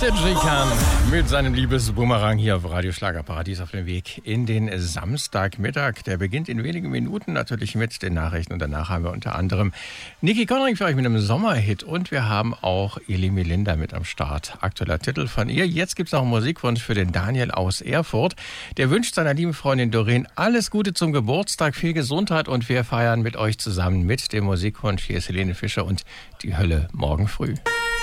Jikan mit seinem Liebesboomerang hier auf Radio Schlagerparadies auf dem Weg in den Samstagmittag. Der beginnt in wenigen Minuten natürlich mit den Nachrichten und danach haben wir unter anderem Niki Konring für euch mit einem Sommerhit und wir haben auch Eli Melinda mit am Start. Aktueller Titel von ihr. Jetzt gibt es noch einen Musikwunsch für den Daniel aus Erfurt. Der wünscht seiner lieben Freundin Doreen alles Gute zum Geburtstag, viel Gesundheit und wir feiern mit euch zusammen mit dem Musikwunsch. Hier ist Helene Fischer und Die Hölle morgen früh.